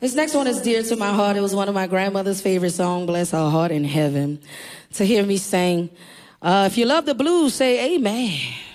This next one is dear to my heart. It was one of my grandmother's favorite songs, bless her heart in heaven. To hear me sing, if you love the blues, say amen.